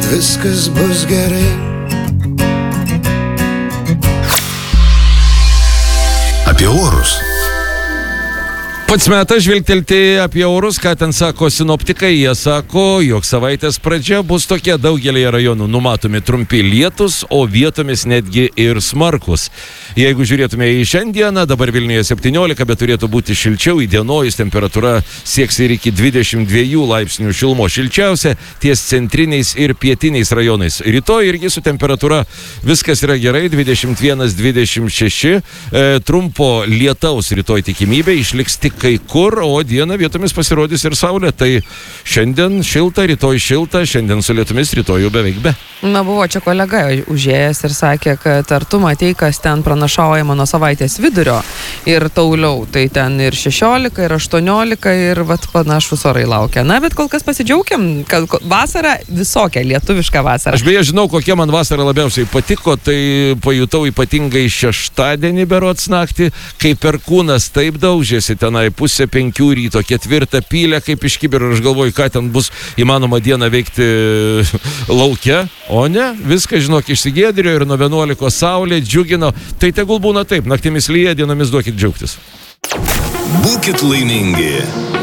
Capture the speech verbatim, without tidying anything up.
viskas bus gerai. Apie orus. Pats metas žvilgtelti apie orus, ką ten sako sinoptikai. Jie sako, jog savaitės pradžia bus tokia, daugelėje rajonų numatomi trumpi lietus, o vietomis netgi ir smarkus. Jeigu žiūrėtume į šiandieną, dabar Vilniuje septyniolika, bet turėtų būti šilčiau, įdienojus temperatūra sieks ir iki dvidešimt dviejų laipsnių šilumos. Šilčiausia ties centriniais ir pietiniais rajonais. Rytoj irgi su temperatūra viskas yra gerai, dvidešimt vienas dvidešimt šeši. E, trumpo lietaus rytoj tikimybė išliks tik kai kur, o dieną vietomis pasirodys ir saulė. Tai šiandien šilta, rytoj šilta, šiandien su lietumis, rytoj jau beveik be. Na, buvo čia kolega užėjęs ir sakė, kad ar tu matei, kas ten pranašaujama nuo savaitės vidurio ir tauliau. Tai ten ir šešiolika, ir aštuoniolika, ir vat panašus orai laukia. Na, bet kol kas pasidžiaugiam, kad vasara visokia, lietuviška vasara. Aš beje žinau, kokia man vasara labiausiai patiko, tai pajutau ypatingai šeštadienį berods naktį, kai perkūnas taip daužėsi tenai pusę penkių ryto, ketvirtą pylę kaip iš kibiro. Aš galvoju, ką ten bus įmanoma dieną veikti lauke. O ne, viską, žinok, išsigėdrio ir nuo vienuolikos saulė džiugino. Tai tegul būna taip, naktimis lyja, dienomis duokit džiaugtis. Būkit laimingi.